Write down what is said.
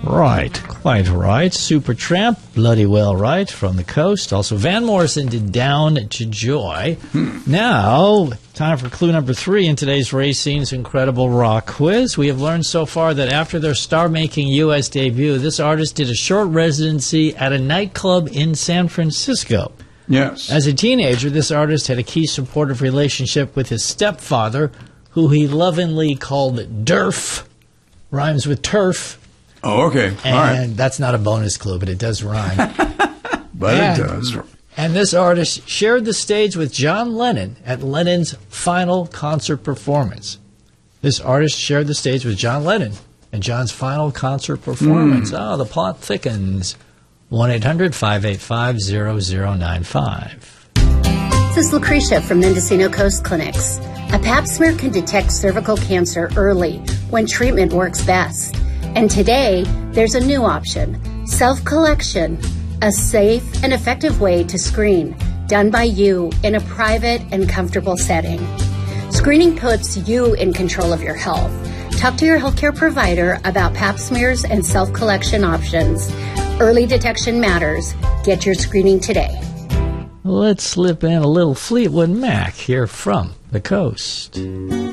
Right, quite right. Supertramp, bloody well right, from the coast. Also, Van Morrison did Down to Joy. Now, time for clue number 3 in today's Racine's Incredible Rock Quiz. We have learned so far that after their star-making U.S. debut, this artist did a short residency at a nightclub in San Francisco. Yes. As a teenager, this artist had a key supportive relationship with his stepfather, who he lovingly called Durf. Rhymes with turf. Oh, okay. All right. And that's not a bonus clue, but it does rhyme. But it does. And this artist shared the stage with John Lennon at Lennon's final concert performance. This artist shared the stage with John Lennon at John's final concert performance. Oh, the plot thickens. 1-800-585-0095. This is Lucretia from Mendocino Coast Clinics. A pap smear can detect cervical cancer early when treatment works best. And today, there's a new option, self-collection, a safe and effective way to screen, done by you in a private and comfortable setting. Screening puts you in control of your health. Talk to your healthcare provider about pap smears and self-collection options. Early detection matters. Get your screening today. Let's slip in a little Fleetwood Mac here from the coast.